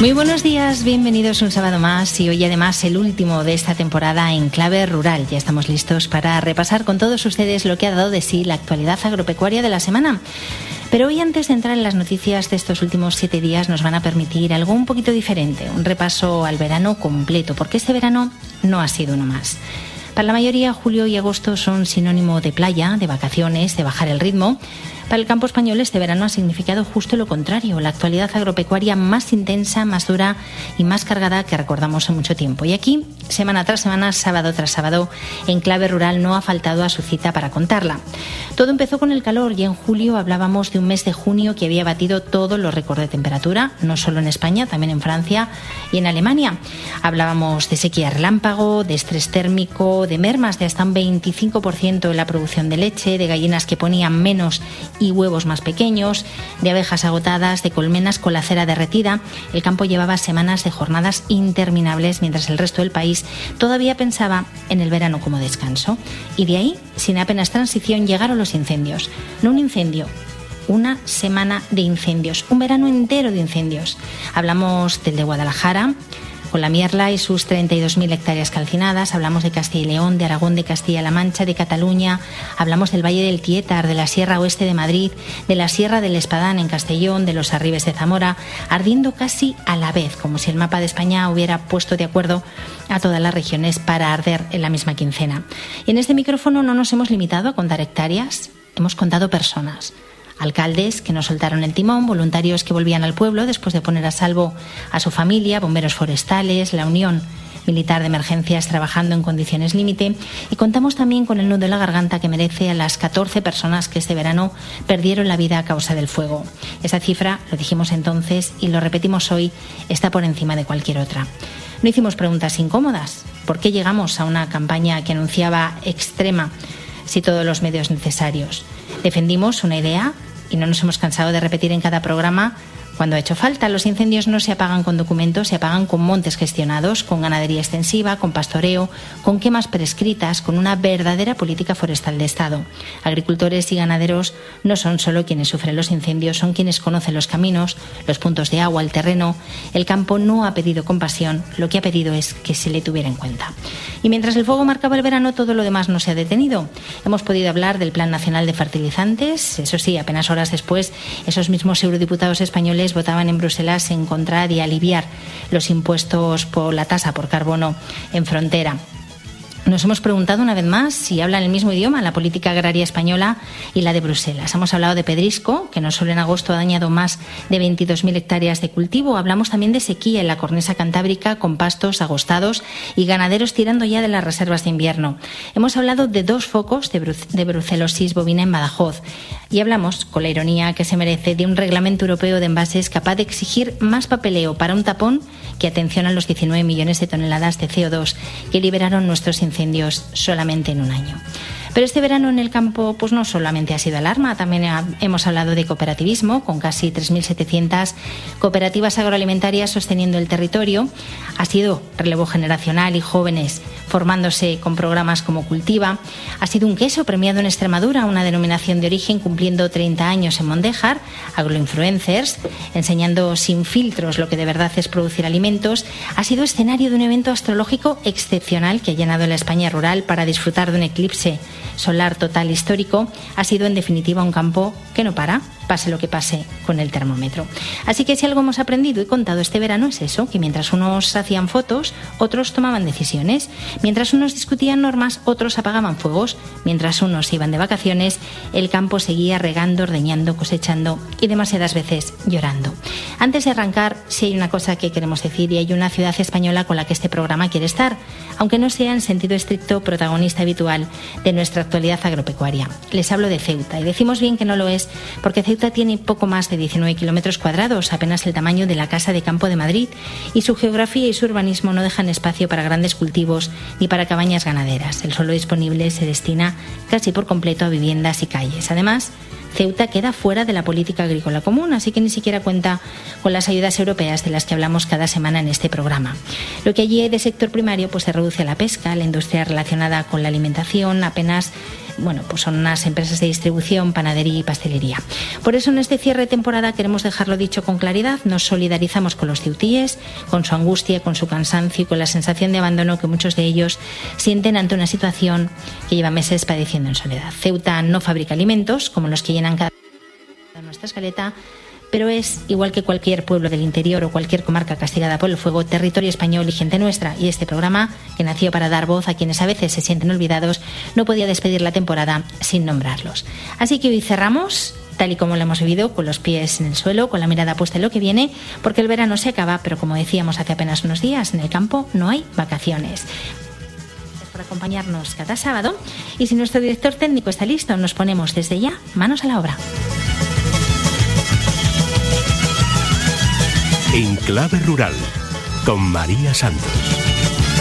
Muy buenos días, bienvenidos un sábado más y hoy además el último de esta temporada en Clave Rural. Ya estamos listos para repasar con todos ustedes lo que ha dado de sí la actualidad agropecuaria de la semana. Pero hoy, antes de entrar en las noticias de estos últimos 7 días, nos van a permitir algo un poquito diferente, un repaso al verano completo, porque este verano no ha sido uno más. Para la mayoría, julio y agosto son sinónimo de playa, de vacaciones, de bajar el ritmo. Para el campo español este verano ha significado justo lo contrario, la actualidad agropecuaria más intensa, más dura y más cargada que recordamos en mucho tiempo. Y aquí, semana tras semana, sábado tras sábado, en Clave Rural no ha faltado a su cita para contarla. Todo empezó con el calor y en julio hablábamos de un mes de junio que había batido todos los récords de temperatura, no solo en España, también en Francia y en Alemania. Hablábamos de sequía relámpago, de estrés térmico, de mermas de hasta un 25% en la producción de leche, de gallinas que ponían menos y huevos más pequeños, de abejas agotadas, de colmenas con la cera derretida. El campo llevaba semanas de jornadas interminables mientras el resto del país todavía pensaba en el verano como descanso. Y de ahí, sin apenas transición, llegaron los incendios. No un incendio, una semana de incendios, un verano entero de incendios. Hablamos del de Guadalajara, con la Mierla y sus 32.000 hectáreas calcinadas. Hablamos de Castilla y León, de Aragón, de Castilla-La Mancha, de Cataluña. Hablamos del Valle del Tietar, de la Sierra Oeste de Madrid, de la Sierra del Espadán en Castellón, de los Arribes de Zamora, ardiendo casi a la vez, como si el mapa de España hubiera puesto de acuerdo a todas las regiones para arder en la misma quincena. Y en este micrófono no nos hemos limitado a contar hectáreas, hemos contado personas. Alcaldes que no soltaron el timón, voluntarios que volvían al pueblo después de poner a salvo a su familia, bomberos forestales, la Unión Militar de Emergencias trabajando en condiciones límite, y contamos también con el nudo en la garganta que merece a las 14 personas que este verano perdieron la vida a causa del fuego. Esa cifra, lo dijimos entonces y lo repetimos hoy, está por encima de cualquier otra. No hicimos preguntas incómodas. ¿Por qué llegamos a una campaña que anunciaba extrema si todos los medios necesarios? Defendimos una idea y no nos hemos cansado de repetir en cada programa cuando ha hecho falta. Los incendios no se apagan con documentos, se apagan con montes gestionados, con ganadería extensiva, con pastoreo, con quemas prescritas, con una verdadera política forestal de Estado. Agricultores y ganaderos no son solo quienes sufren los incendios, son quienes conocen los caminos, los puntos de agua, el terreno. El campo no ha pedido compasión, lo que ha pedido es que se le tuviera en cuenta. Y mientras el fuego marcaba el verano, todo lo demás no se ha detenido. Hemos podido hablar del Plan Nacional de Fertilizantes. Eso sí, apenas horas después, esos mismos eurodiputados españoles votaban en Bruselas en contra de aliviar los impuestos por la tasa por carbono en frontera. Nos hemos preguntado una vez más si hablan el mismo idioma la política agraria española y la de Bruselas. Hemos hablado de pedrisco, que no solo en agosto ha dañado más de 22.000 hectáreas de cultivo. Hablamos también de sequía en la cornisa cantábrica, con pastos agostados y ganaderos tirando ya de las reservas de invierno. Hemos hablado de 2 focos de brucelosis bovina en Badajoz. Y hablamos, con la ironía que se merece, de un reglamento europeo de envases capaz de exigir más papeleo para un tapón que atención a los 19 millones de toneladas de CO2 que liberaron nuestros incendios solamente en un año. Pero este verano en el campo pues no solamente ha sido alarma, también hemos hablado de cooperativismo, con casi 3.700 cooperativas agroalimentarias sosteniendo el territorio. Ha sido relevo generacional y jóvenes formándose con programas como Cultiva. Ha sido un queso premiado en Extremadura, una denominación de origen cumpliendo 30 años en Mondéjar, agroinfluencers, enseñando sin filtros lo que de verdad es producir alimentos. Ha sido escenario de un evento astrológico excepcional que ha llenado la España rural para disfrutar de un eclipse solar total histórico. Ha sido en definitiva un campo que no para, pase lo que pase con el termómetro. Así que si algo hemos aprendido y contado este verano es eso, que mientras unos hacían fotos, otros tomaban decisiones. Mientras unos discutían normas, otros apagaban fuegos. Mientras unos iban de vacaciones, el campo seguía regando, ordeñando, cosechando y demasiadas veces llorando. Antes de arrancar, sí hay una cosa que queremos decir, y hay una ciudad española con la que este programa quiere estar, aunque no sea en sentido estricto protagonista habitual de nuestra actualidad agropecuaria. Les hablo de Ceuta, y decimos bien que no lo es porque Ceuta tiene poco más de 19 kilómetros cuadrados, apenas el tamaño de la Casa de Campo de Madrid, y su geografía y su urbanismo no dejan espacio para grandes cultivos ni para cabañas ganaderas. El suelo disponible se destina casi por completo a viviendas y calles. Además, Ceuta queda fuera de la política agrícola común, así que ni siquiera cuenta con las ayudas europeas de las que hablamos cada semana en este programa. Lo que allí hay de sector primario pues se reduce a la pesca, la industria relacionada con la alimentación, apenas Bueno, pues son unas empresas de distribución, panadería y pastelería. Por eso en este cierre de temporada queremos dejarlo dicho con claridad, nos solidarizamos con los ceutíes, con su angustia, con su cansancio y con la sensación de abandono que muchos de ellos sienten ante una situación que lleva meses padeciendo en soledad. Ceuta no fabrica alimentos como los que llenan cada nuestra escaleta, pero es, igual que cualquier pueblo del interior o cualquier comarca castigada por el fuego, territorio español y gente nuestra. Y este programa, que nació para dar voz a quienes a veces se sienten olvidados, no podía despedir la temporada sin nombrarlos. Así que hoy cerramos, tal y como lo hemos vivido, con los pies en el suelo, con la mirada puesta en lo que viene, porque el verano se acaba, pero como decíamos hace apenas unos días, en el campo no hay vacaciones. Gracias por acompañarnos cada sábado, y si nuestro director técnico está listo, nos ponemos desde ya manos a la obra. En Clave Rural, con María Santos.